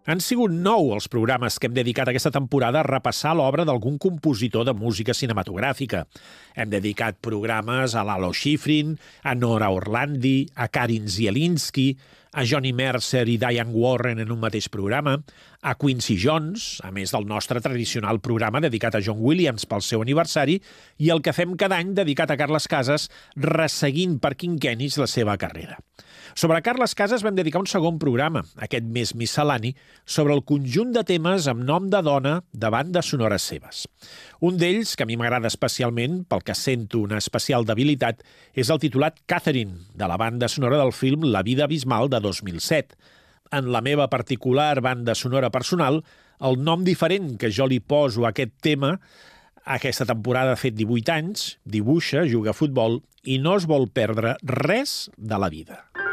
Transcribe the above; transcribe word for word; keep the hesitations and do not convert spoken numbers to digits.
Han sigut nou els programes que hem dedicat aquesta temporada a repassar l'obra d'algun compositor de música cinematogràfica. Hem dedicat programes a Lalo Schifrin, a Nora Orlandi, a Karin Zielinski, a Johnny Mercer i Diane Warren en un mateix programa, a Quincy Jones, a més del nostre tradicional programa dedicat a John Williams pel seu aniversari, i el que fem cada any dedicat a Carles Casas, resseguint per quinquennis la seva carrera. Sobre Carles Casas vam dedicar un segon programa, aquest mes miscel·lani, sobre el conjunt de temes amb nom de dona de bandes sonores seves. Un d'ells, que a mi m'agrada especialment, pel que sento una especial debilitat, és el titulat Catherine, de la banda sonora del film La vida abismal de dos mil set. En la meva particular banda sonora personal, el nom diferent que jo li poso a aquest tema, aquesta temporada ha fet divuit anys, dibuixa, juga a futbol i no es vol perdre res de la vida.